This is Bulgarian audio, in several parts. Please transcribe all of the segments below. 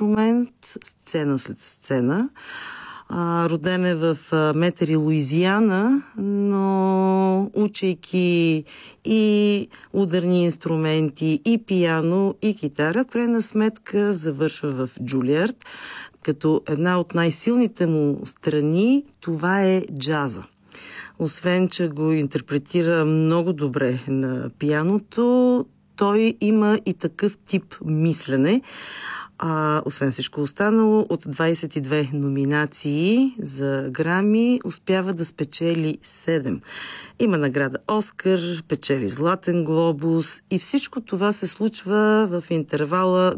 инструмент, сцена след сцена. Роден е в Метери, Луизиана, но учейки и ударни инструменти, и пиано, и китара, в крайна сметка завършва в Джулиард, като една от най-силните му страни това е джаза. Освен, че го интерпретира много добре на пианото, той има и такъв тип мислене. Освен всичко останало, от 22 номинации за Грами успява да спечели 7. Има награда Оскар, печели Златен глобус и всичко това се случва в интервала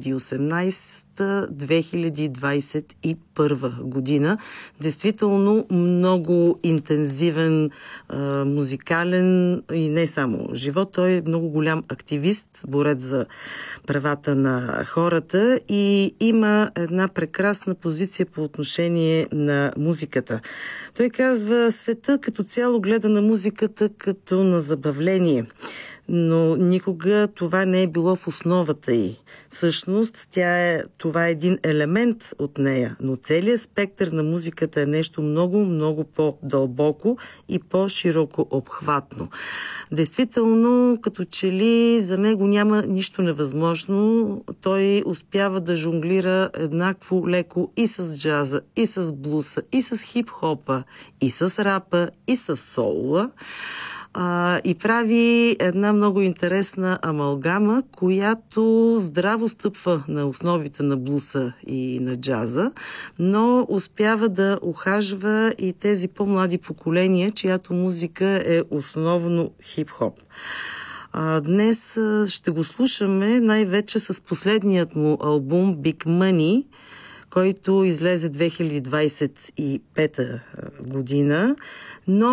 2018-2021 година. Действително много интензивен музикален и не само живот. Той е много голям активист, борец за правата на хората и има една прекрасна позиция по отношение на музиката. Той казва, света като цяло гледа на музиката като на забавление, но никога това не е било в основата й. Всъщност, това е един елемент от нея, но целият спектър на музиката е нещо много, много по-дълбоко и по-широко обхватно. Действително, като че ли за него няма нищо невъзможно, той успява да жонглира еднакво леко и с джаза, и с блуса, и с хип-хопа, и с рапа, и с соула. И прави една много интересна амалгама, която здраво стъпва на основите на блуса и на джаза, но успява да ухажва и тези по-млади поколения, чиято музика е основно хип-хоп. Днес ще го слушаме най-вече с последният му албум Big Money, който излезе 2025 година, но